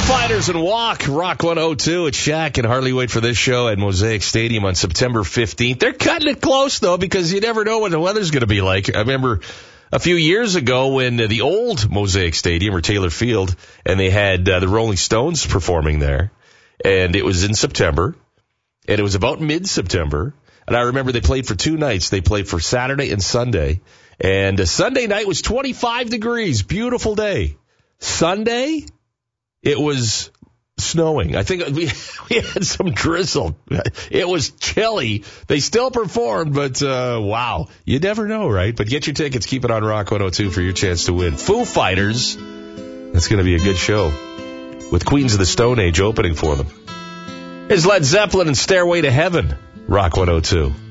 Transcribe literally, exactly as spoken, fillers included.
Fighters and Walk, Rock one oh two at Shaq, and hardly wait for this show at Mosaic Stadium on September fifteenth. They're cutting it close, though, because you never know what the weather's going to be like. I remember a few years ago when the old Mosaic Stadium, or Taylor Field, and they had uh, the Rolling Stones performing there, and it was in September, and it was about mid-September, and I remember they played for two nights. They played for Saturday and Sunday, and uh, Sunday night was twenty-five degrees, beautiful day. Sunday, it was snowing. I think we, we had some drizzle. It was chilly. They still performed, but uh, wow. You never know, right? But get your tickets. Keep it on Rock one oh two for your chance to win. Foo Fighters. That's going to be a good show with Queens of the Stone Age opening for them. Here's Led Zeppelin and Stairway to Heaven. Rock one oh two.